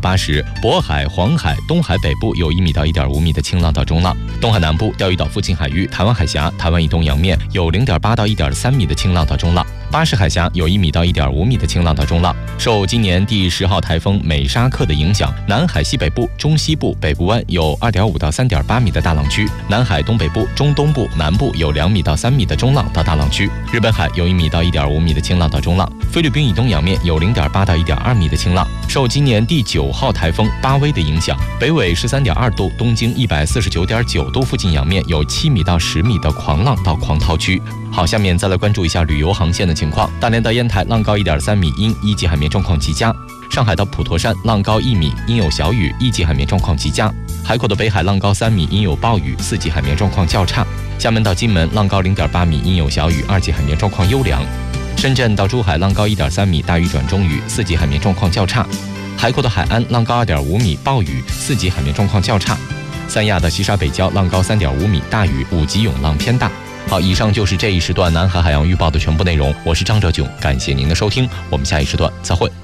8时，渤海、黄海、东海北部有1米到1.5米的清浪到中浪，东海南部、钓鱼岛附近海域、台湾海峡、台湾以东洋面有0.8到1.3米的清浪到中浪，巴士海峡有1米到1.5米的清浪到中浪。受今年第10号台风美沙克的影响，南海西北部、中西部、北部湾有2.5到3.8米的大浪区，南海东北部、中东部、南部有2米到3米的中浪到大浪区，日本海有1米到1.5米的清浪到中浪，菲律宾以东洋面有0.8到1.2米的清浪。受今年第9号台风巴威的影响，北纬13.2度、东经149.9度附近洋面有7米到10米的狂浪到狂涛区。好，下面再来关注一下旅游航线的情况。大连到烟台浪高1.3米，因一级海面状况极佳；上海到普陀山浪高1米，因有小雨，一级海面状况极佳；海口的北海浪高3米，因有暴雨，4级海面状况较差；厦门到金门浪高0.8米，因有小雨，2级海面状况优良；深圳到珠海浪高1.3米，大雨转中雨，4级海面状况较差；海口的海安浪高2.5米，暴雨，4级海面状况较差；三亚的西沙北礁浪高3.5米，大雨，5级涌浪偏大。好，以上就是这一时段南海海洋预报的全部内容。我是张哲炯，感谢您的收听，我们下一时段再会。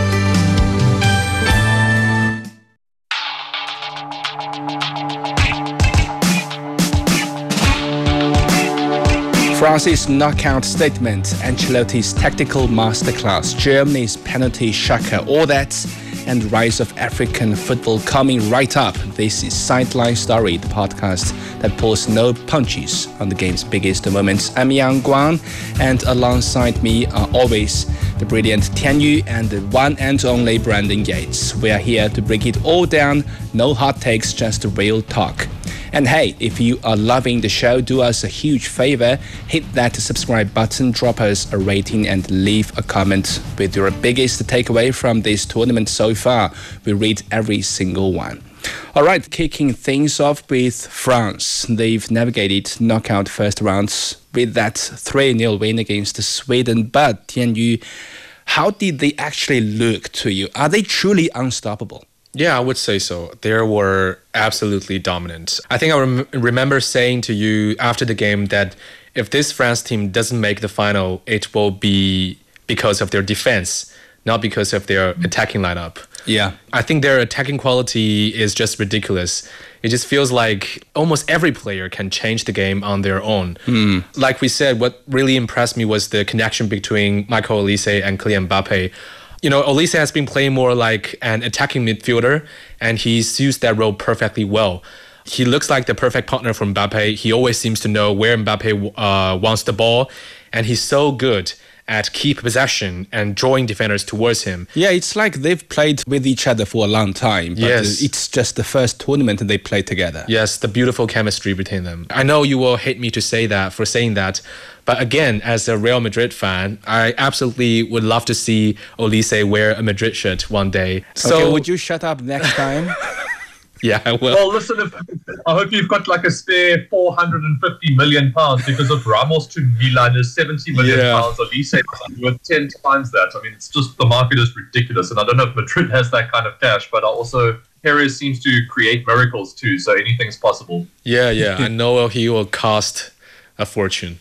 France's knockout statement, Ancelotti's tactical masterclass, Germany's penalty shocker, all that and the rise of African football coming right up. This is Sideline Story, the podcast that pulls no punches on the game's biggest moments. I'm Yang Guang, and alongside me are always the brilliant Tian Yu and the one and only Brandon Yates. We are here to break it all down, no hot takes, just real talk. And hey, if you are loving the show, do us a huge favor, hit that subscribe button, drop us a rating and leave a comment with your biggest takeaway from this tournament so far. We read every single one. Alright, kicking things off with France. They've navigated knockout first rounds with that 3-0 win against Sweden. But Tian Yu, how did they actually look to you? Are they truly unstoppable? Yeah, I would say so. They were absolutely dominant. I think I remember saying to you after the game that if this France team doesn't make the final, it will be because of their defense, not because of their attacking lineup. Yeah. I think their attacking quality is just ridiculous. It just feels like almost every player can change the game on their own. Like we said, what really impressed me was the connection between Michael Olise and Kylian Mbappe. You know, Olise has been playing more like an attacking midfielder, and he's used that role perfectly well. He looks like the perfect partner for Mbappe. He always seems to know where Mbappe wants the ball, and he's so good at keep possession and drawing defenders towards him. Yeah, it's like they've played with each other for a long time, but yes. It's just the first tournament they played together. Yes, the beautiful chemistry between them. I know you will hate me for saying that, but again, as a Real Madrid fan, I absolutely would love to see Olise wear a Madrid shirt one day. So, would you shut up next time? Yeah, I will. Well, listen, I hope you've got like a spare £450 million because of Ramos to Milan is £70 million. Olise worth 10 times that. I mean, it's just the market is ridiculous, and I don't know if Madrid has that kind of cash, but also Perez seems to create miracles too, so anything's possible. Yeah. I know he will cost a fortune.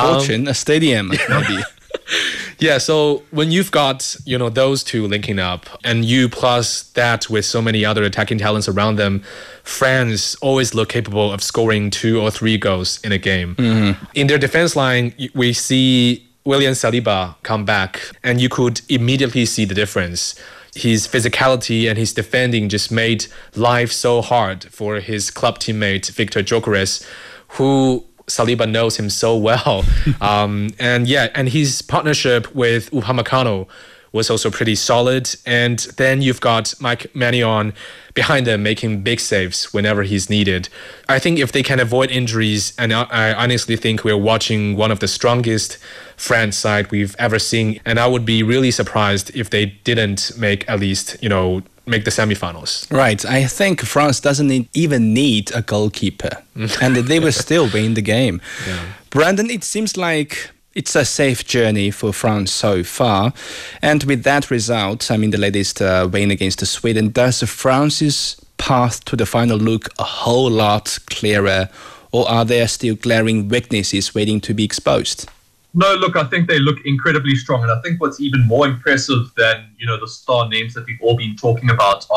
A stadium, maybe. Yeah, so when you've got, those two linking up, and you plus that with so many other attacking talents around them, France always look capable of scoring 2 or 3 goals in a game. In their defense line, we see William Saliba come back, and you could immediately see the difference. His physicality and his defending just made life so hard for his club teammate, Victor Gyökeres, who Saliba knows him so well. And his partnership with Upamecano was also pretty solid. And then you've got Mike Maignan behind them making big saves whenever he's needed. I think if they can avoid injuries, and I honestly think we're watching one of the strongest France side we've ever seen. And I would be really surprised if they didn't make at least, make the semifinals. Right. I think France doesn't even need a goalkeeper, and they will still win the game. Yeah. Brandon, it seems like it's a safe journey for France so far. And with that result, the latest win against Sweden, does France's path to the final look a whole lot clearer, or are there still glaring weaknesses waiting to be exposed? No, look, I think they look incredibly strong. And I think what's even more impressive than, the star names that we've all been talking about